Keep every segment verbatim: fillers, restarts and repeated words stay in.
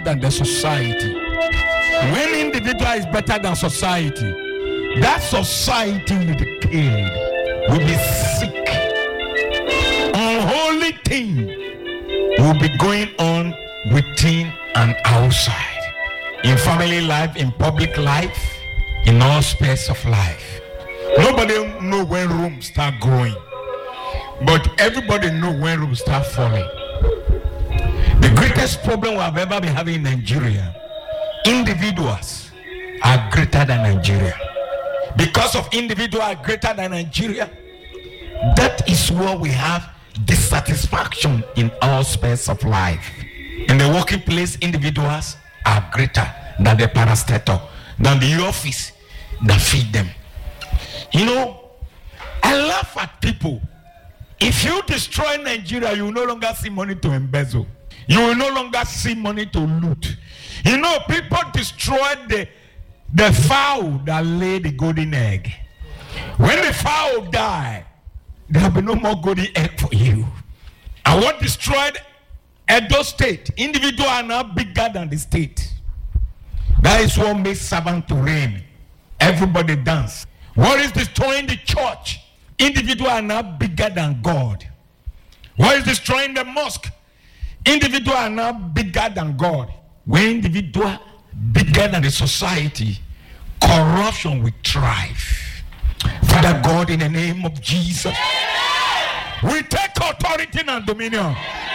than the society. When individual is better than society, that society will be killed, will be sick. Unholy thing will be going on within and outside, in family life, in public life, in all spheres of life. Nobody know when rooms start growing, but everybody know when rooms start falling. The greatest problem we have ever been having in Nigeria, individuals are greater than Nigeria. Because of individuals are greater than Nigeria, that is where we have dissatisfaction in all spheres of life. In the working place, individuals are greater than the parastatal, than the office that feed them. You know, I laugh at people. If you destroy Nigeria, you will no longer see money to embezzle. You will no longer see money to loot. You know, people destroyed the, the fowl that laid the golden egg. When the fowl die, there will be no more golden egg for you. And what destroyed Edo State, individuals are now bigger than the state. That is what makes servant to reign. Everybody dance. What is destroying the church? Individuals are now bigger than God. What is destroying the mosque? Individuals are now bigger than God. When individuals bigger than the society, corruption will thrive. Father God, in the name of Jesus, we take authority and dominion.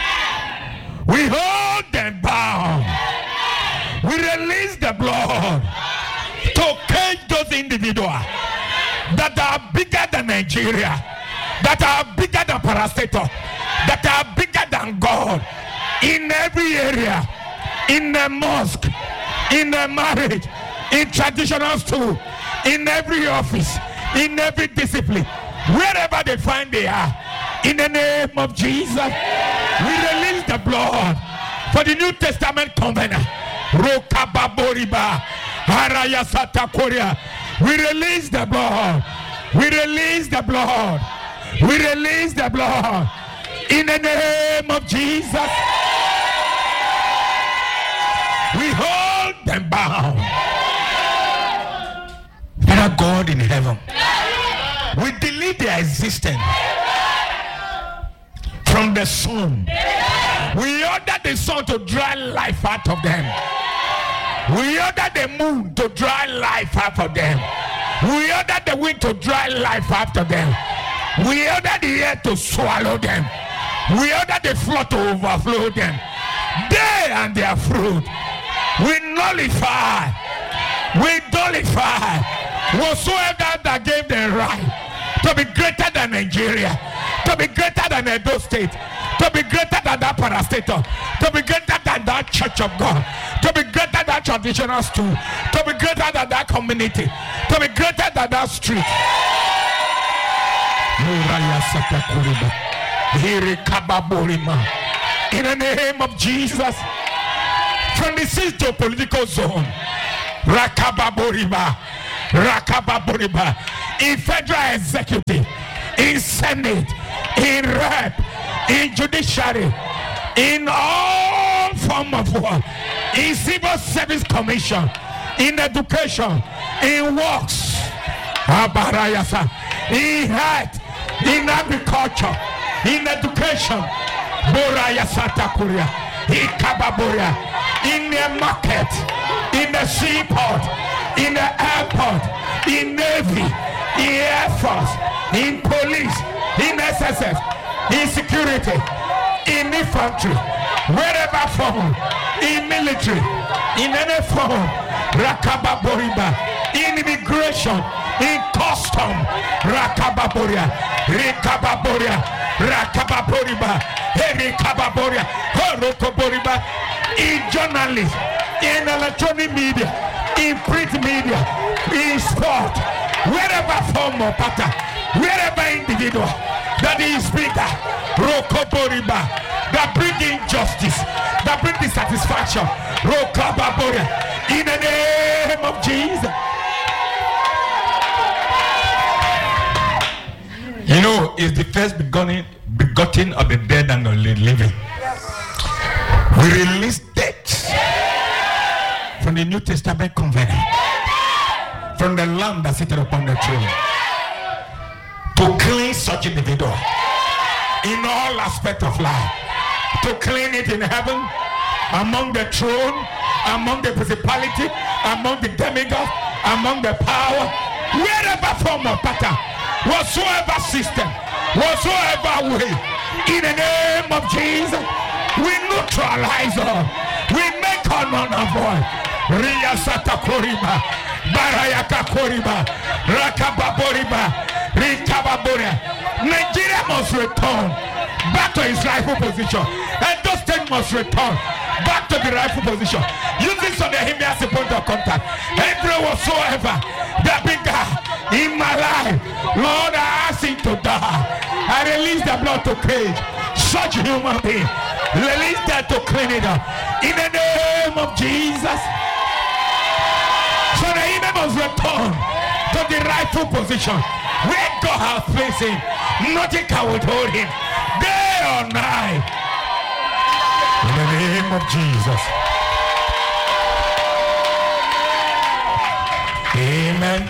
We hold them bound. We release the blood to cage those individuals that are bigger than Nigeria, that are bigger than parastatal, that are bigger than God. In every area, in the mosque, in the marriage, in traditional school, in every office, in every discipline, wherever they find they are, in the name of Jesus, we release the blood for the New Testament covenant. Rokababoriba, Harayasata Korea. We release the blood. We release the blood. We release the blood in the name of Jesus. We hold them bound. Father God in heaven, we delete their existence from the sun. We order the sun to dry life out of them. We order the moon to dry life out of them. We order the wind to dry life after them. We order the air to swallow them. We order the flood to overflow them. They and their fruit. We nullify, we nullify whatsoever that gave them right to be greater than Nigeria, to be greater than Edo State, to be greater than that parastatal, to be greater than that church of God, to be greater than that traditional school, to be greater than that community, to be greater than that street. In the name of Jesus, from the sixth geopolitical zone, Rakababoriba, Rakababoriba, in federal executive, in senate, in rep, in judiciary, in all form of work, in civil service commission, in education, in works, Abarayasa, in health, in agriculture, in education, Borayasata Korea, in Kababoria, in the market, in the seaport, in the airport, in navy, in air force, in police, in S S F, in security, in infantry, wherever form, in military, in any form, Rakababoriba, in immigration, in custom, Rakababoria, Rikababoria, Rakababoriba, Herikababoria, Horokoboriba, in journalism, in electronic media, in print media, in sport, wherever form or pattern, wherever individual that is bigger, Rokoboriba, that bring injustice, that bring dissatisfaction, Rokababoria, in the name of Jesus. You know, it's the first begotten, begotten of the dead and the living. We release death from the New Testament covenant, from the Lamb that sitteth upon the throne, to clean such individual in all aspects of life, to clean it in heaven, among the throne, among the principality, among the demigods, among the power, wherever form or pattern, whatsoever system, whatsoever way, in the name of Jesus, we neutralize all, we make all none avoid. Riya Sata Koriba, Barayaka Koriba, Rakababoriba, Rikababoria. Nigeria must return back to its rightful position, and those states must return back to the rightful position. Use this on the hymn as a point of contact. Every whatsoever that be God in my life, Lord, I ask him to die. I release the blood to cage such human being. Release that to clean it up in the name of Jesus. So the human must return to the rightful position where God has placed him. Nothing can withhold him, day or night. In the name of Jesus. Amen.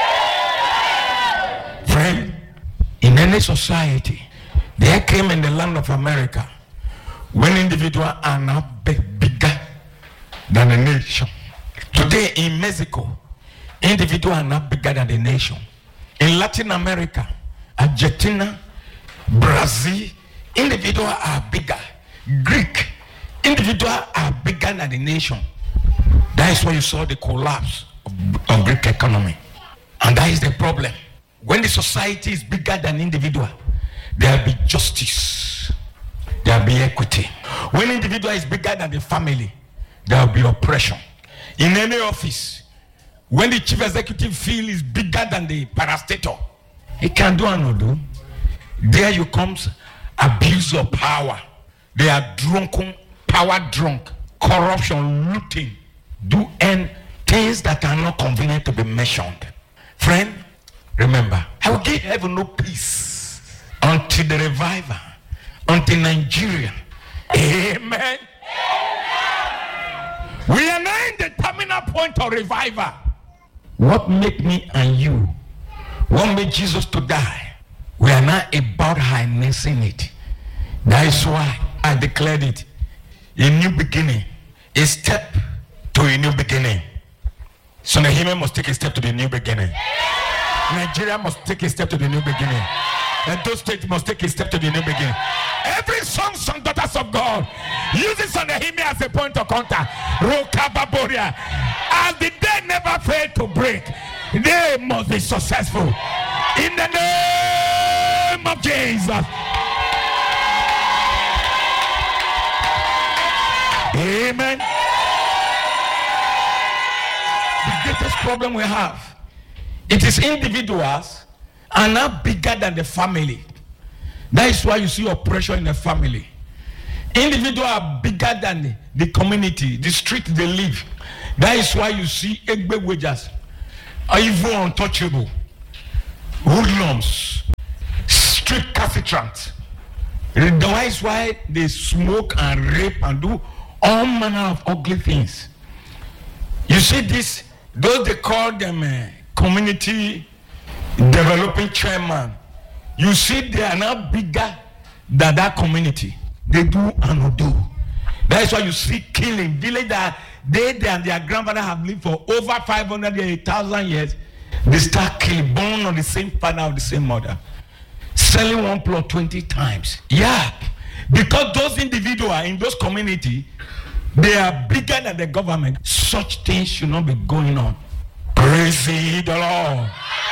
Friend, in any society, there came in the land of America when individuals are now big, bigger than a nation. Today in Mexico, individuals are now bigger than the nation. In Latin America, Argentina, Brazil, individuals are bigger. Greek, individuals are bigger than the nation. That is why you saw the collapse of, of Greek economy. And that is the problem. When the society is bigger than individual, there will be justice. There will be equity. When individual is bigger than the family, there will be oppression. In any office, when the chief executive feel is bigger than the parastator, he can do and do. There you comes abuse of power. They are drunken, power drunk, corruption, looting, do and things that are not convenient to be mentioned. Friend, remember, I will give heaven no peace until the revival, until Nigeria. Amen. Amen. We are now in the terminal point of revival. What make me and you? What made Jesus to die? We are now about harnessing it. That is why I declared it. A new beginning. A step to a new beginning. So Nehemiah must take a step to the new beginning. Nigeria must take a step to the new beginning. And those states must take a step to the new beginning. Every sons and daughters of God uses Nehemiah as a point of contact. Rokababoria. As the day never failed to break, they must be successful. In the name of Jesus. Amen. The greatest problem we have, it is individuals are now bigger than the family. That is why you see oppression in the family. Individuals are bigger than the, the community, the street they live. That is why you see Egbe wages are even untouchable. Hoodlums, street capitrants. That is why they smoke and rape and do all manner of ugly things. You see this, those they call them uh, community developing chairman. You see they are now bigger than that community. They do and do. That is why you see killing. Village that they, they and their grandfather have lived for over five hundred years, one thousand years. They start killing, born on the same father of the same mother. Selling one plot twenty times. Yeah. Because those individuals in those communities, they are bigger than the government. Such things should not be going on. Praise the Lord.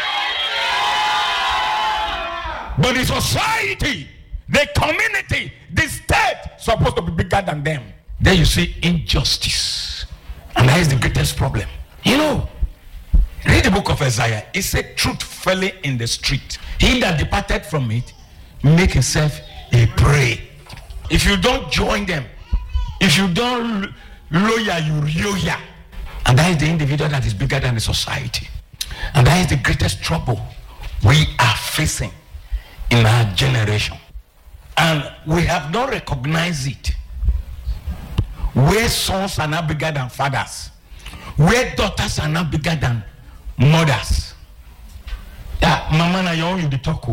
But the society, the community, the state supposed to be bigger than them. Then you see injustice. And that is the greatest problem. You know, read the book of Isaiah. It said truth fell in the street. He that departed from it make himself a prey. If you don't join them, if you don't lawyer, you lawyer. And that is the individual that is bigger than the society. And that is the greatest trouble we are facing in our generation. And we have not recognized it. Where sons are now bigger than fathers. where daughters are now bigger than mothers. Yeah, mama na your you the talk.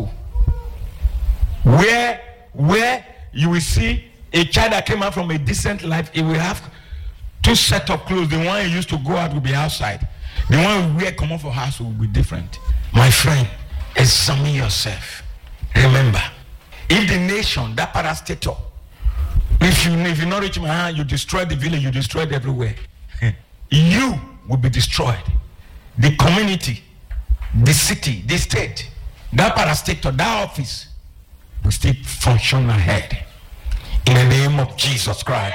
Where where you will see a child that came out from a decent life, he will have two sets of clothes. The one he used to go out will be outside. The one we wear come out for house will be different. My friend, examine yourself. Remember, if the nation, that parastator, if you if you not reach my hand, you destroy the village, you destroy it everywhere. You will be destroyed. The community, the city, the state, that parastator, that office will still function ahead. In the name of Jesus Christ.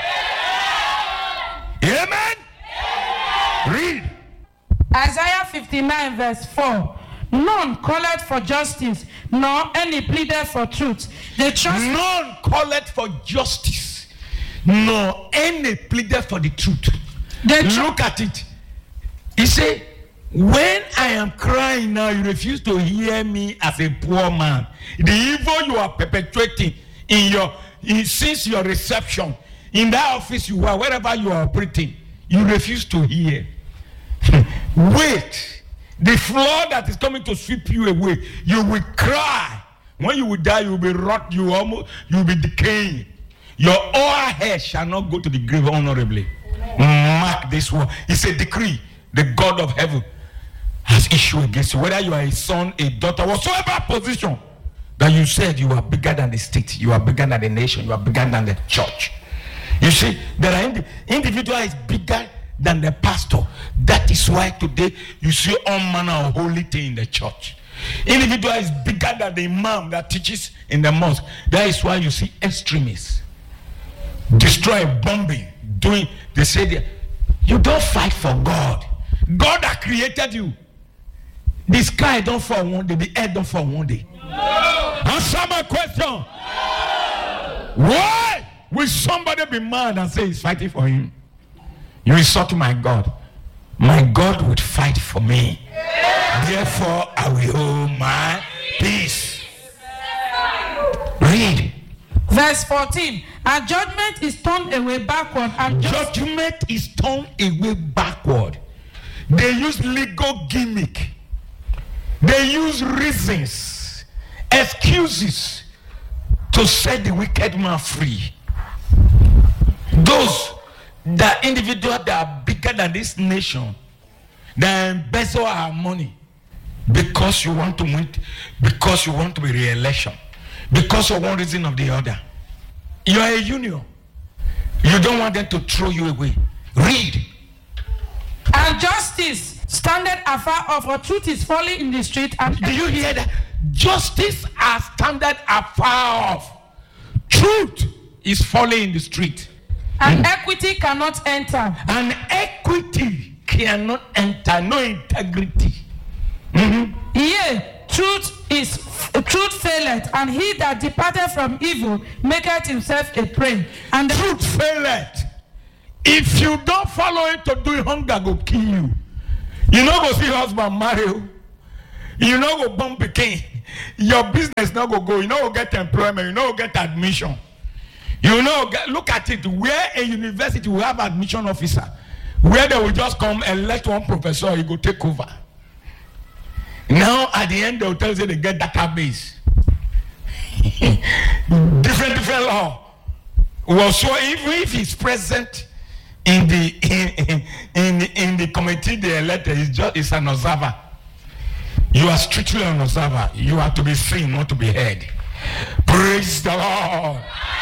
Amen. Read. Isaiah fifty-nine verse four. None calleth for justice, nor any pleaded for truth. They trust None calleth for justice, nor any pleaded for the truth. They look at it. He said, when I am crying now, you refuse to hear me as a poor man. The evil you are perpetrating in your in, since your reception in that office you are, wherever you are operating, you refuse to hear. Wait. The flood that is coming to sweep you away, you will cry. When you will die, you will be rot, you will almost you will be decaying. Your oil hair shall not go to the grave honorably. Mark this one. It's a decree. The God of heaven has issued against you. Whether you are a son, a daughter, whatsoever position that you said you are bigger than the state, you are bigger than the nation, you are bigger than the church. You see, there are indi- individual is bigger than the pastor. That is why today you see all manner of holy thing in the church. Individual is bigger than the imam that teaches in the mosque. That is why you see extremists destroy, bombing, doing. They say that you don't fight for God. God that created you. The sky don't fall one day, the earth don't fall one day. No. Answer my question. No. Why will somebody be mad and say he's fighting for him? You insult my God. My God would fight for me. Yeah. Therefore, I will hold my peace. Read. Verse fourteen. And judgment is turned away backward. And judgment is turned away backward. They use legal gimmick. They use reasons, excuses to set the wicked man free. Those the individuals that are bigger than this nation, they embezzle our money because you want to win, because you want to be re-election, because of one reason or the other. You are a union. You don't want them to throw you away. Read. And justice standeth afar off, for truth is falling in the street. And do you hear that? Justice are standeth afar off. Truth is falling in the street. And mm. equity cannot enter. And equity cannot enter. No integrity. Mm-hmm. Yea, truth is truth faileth, and he that departed from evil maketh himself a prey. And the truth faileth. If you don't follow it to do it, hunger go kill you. You know go see husband marry you. You know go bump a king. Your business not go go. You know go get employment. You know go get admission. You know, look at it. Where a university will have admission officer, where they will just come and let one professor, he go take over. Now at the end they will tell you they get database. different different law. Well, so even if he's present in the in in, in, in the committee they elected, it's just it's an observer. You are strictly an observer. You are to be seen, not to be heard. Praise the Lord.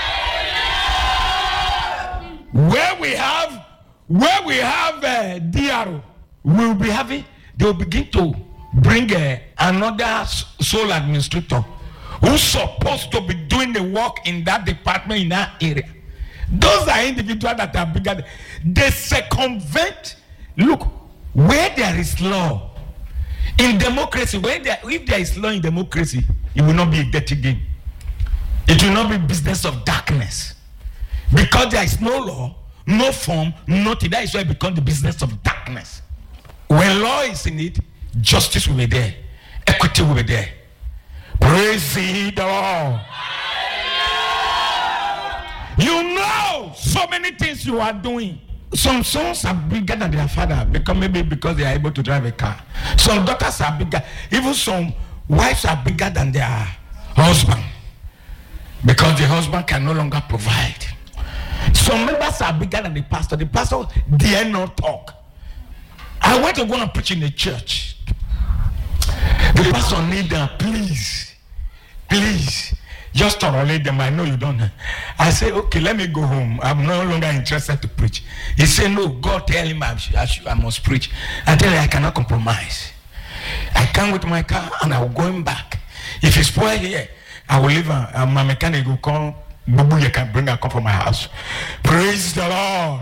Where we have, where we have uh, D R O, we will be having. They will begin to bring uh, another sole administrator who's supposed to be doing the work in that department in that area. Those are individuals that are bigger. They circumvent. Look, where there is law in democracy, where there, if there is law in democracy, it will not be a dirty game. It will not be business of darkness. Because there is no law, no form, nothing. That is why it becomes the business of darkness. When law is in it, justice will be there. Equity will be there. Praise the Lord. You know so many things you are doing. some sons are bigger than their father because maybe because they are able to drive a car. Some daughters are bigger. Even some wives are bigger than their husband because the husband can no longer provide. Some members are bigger than the pastor. The pastor dare not talk. I went to go and preach in a church. The pastor need them, please, please, just tolerate them. I know you don't. I say, okay, let me go home. I'm no longer interested to preach. He said, no, God tell him I, should, I, should, I must preach. I tell him I cannot compromise. I come with my car and I'm going back. If it's spoiled here, I will leave and, and my mechanic will come. Bubu, you can bring a come from my house. Praise the Lord.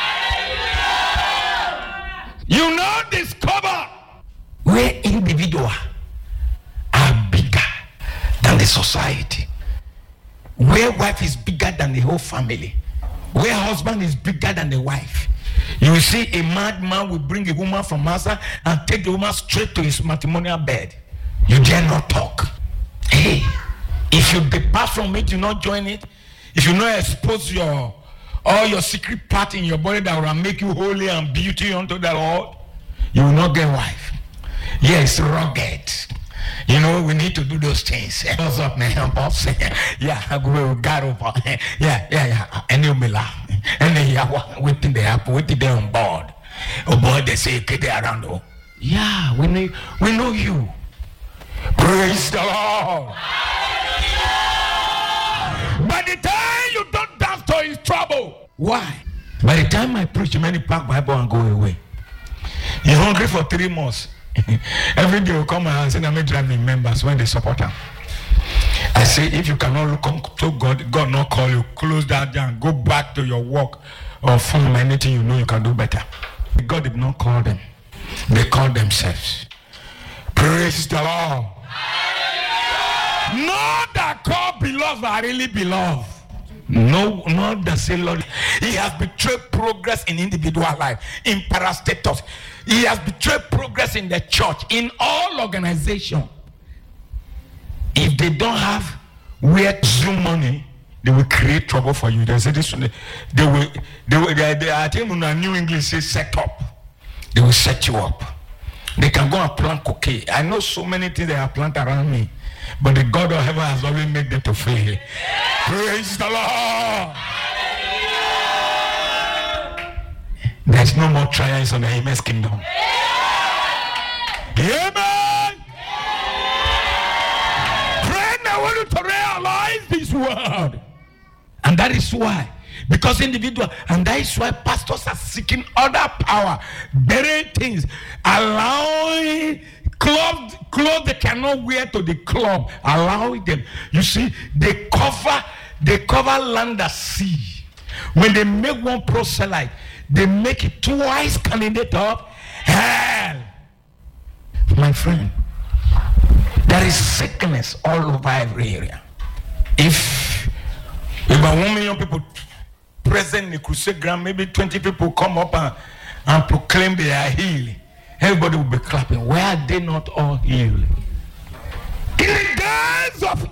You now discover where individuals are bigger than the society, where wife is bigger than the whole family, where husband is bigger than the wife. You will see a madman will bring a woman from Massa and take the woman straight to his matrimonial bed. You dare not talk. Hey, if you depart from it, you not join it. If you not expose your all your secret part in your body that will make you holy and beauty unto the Lord, you will not get wife. Yes, rugged. You know, we need to do those things. What's up, man? Boss. Yeah, we got over. Yeah, yeah, yeah. And you'll be laughing. And then you're waiting there, waiting there on board. Oh boy, they say, get there around. Oh. Yeah, we know, we know you. Praise the Lord. By the time you don't dance to his trouble. Why? By the time I preach, many pack Bible and go away. You're hungry for three months. Every day will come and say, let me drive the members when they support him. I say, if you cannot look up to God, God not call you, close that down, go back to your work or form anything you know you can do better. God did not call them. They called themselves. Praise the Lord. Not that God beloved are really beloved. No, not that say Lord. He has betrayed progress in individual life, in parastatus. He has betrayed progress in the church, in all organizations. If they don't have where to zoom money, they will create trouble for you. They say this one, they will, they will, they, they, I think in New English say set up. They will set you up. They can go and plant cocaine. I know so many things they have planted around me, but the God of heaven has always made them to fail. Yeah. Praise the Lord. There's no more trials on the Amen's kingdom. Yeah. Amen. Yeah. Friend, I want you to realize this word. And that is why. Because individual, and that is why pastors are seeking other power, better things, allowing clothes, clothes they cannot wear to the club, allowing them. You see, they cover, they cover land at sea. When they make one proselyte, they make it twice candidate of hell. My friend, there is sickness all over every area. If about one million people present in the crusade ground, maybe twenty people come up and, and proclaim they are healed, everybody will be clapping. Why are they not all healed? In the days of